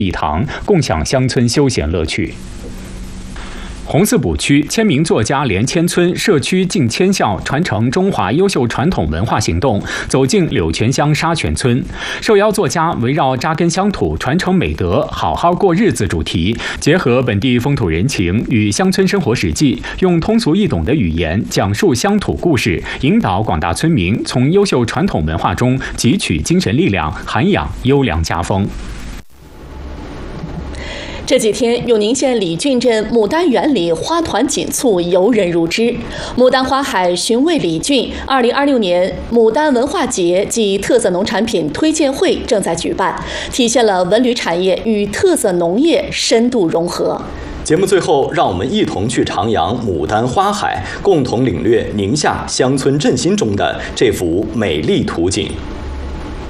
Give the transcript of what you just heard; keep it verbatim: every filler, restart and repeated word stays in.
一堂，共享乡村休闲乐趣。红四补区签名作家连千村社区敬千校传承中华优秀传统文化行动走进柳泉乡沙泉村，受邀作家围绕扎根乡土、传承美德、好好过日子主题，结合本地风土人情与乡村生活实际，用通俗易懂的语言讲述乡土故事，引导广大村民从优秀传统文化中汲取精神力量，涵养优良家风。 这几天，永宁县李郡镇牡丹园里花团锦簇，游人如织。牡丹花海寻味李郡二零二六年牡丹文化节暨特色农产品推荐会正在举办，体现了文旅产业与特色农业深度融合。 节目最后，让我们一同去徜徉牡丹花海，共同领略宁夏乡村振兴中的这幅美丽图景。